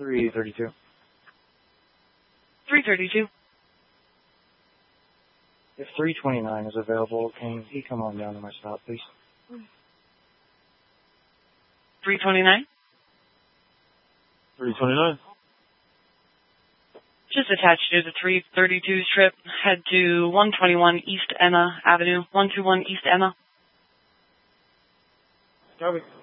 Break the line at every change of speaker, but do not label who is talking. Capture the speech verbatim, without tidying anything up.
three thirty-two.
three thirty-two.
If three twenty-nine is available, can he come on down to my stop, please?
three twenty-nine?
three twenty-nine.
Just attached to the three thirty-two strip. Head to one twenty-one East Emma Avenue. one twenty-one East Emma.
Copy.